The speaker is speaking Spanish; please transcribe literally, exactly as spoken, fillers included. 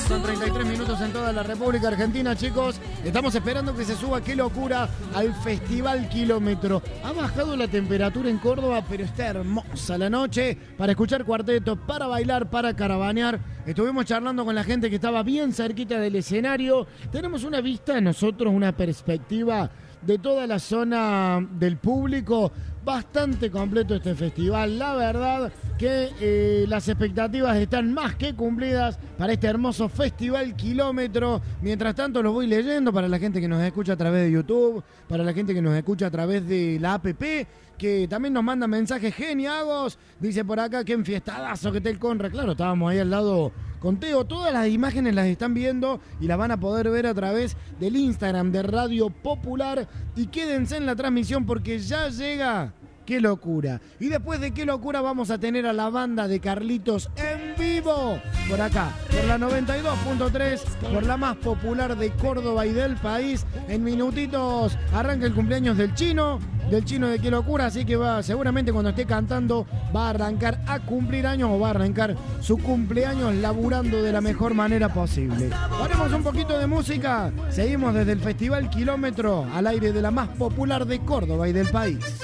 con treinta y tres minutos en toda la República Argentina, chicos. Estamos esperando que se suba, qué locura, al Festival Kilómetro. Ha bajado la temperatura en Córdoba, pero está hermosa la noche para escuchar cuarteto, para bailar, para caravanear. Estuvimos charlando con la gente que estaba bien cerquita del escenario. Tenemos una vista nosotros, una perspectiva de toda la zona del público. Bastante completo este festival. La verdad que eh, las expectativas están más que cumplidas para este hermoso Festival Kilómetro. Mientras tanto los voy leyendo para la gente que nos escucha a través de YouTube, para la gente que nos escucha a través de la app, que también nos manda mensajes geniagos. Dice por acá que enfiestadazo que está el Conra. Claro, estábamos ahí al lado con Teo. Todas las imágenes las están viendo y las van a poder ver a través del Instagram de Radio Popular. Y quédense en la transmisión porque ya llega Qué Locura. Y después de Qué Locura vamos a tener a la banda de Carlitos en vivo. Por acá, por la noventa y dos punto tres, por la más popular de Córdoba y del país. En minutitos arranca el cumpleaños del Chino. Del Chino de Qué Locura, así que va, seguramente cuando esté cantando va a arrancar a cumplir años o va a arrancar su cumpleaños laburando de la mejor manera posible. Ponemos un poquito de música, seguimos desde el Festival Kilómetro al aire de la más popular de Córdoba y del país.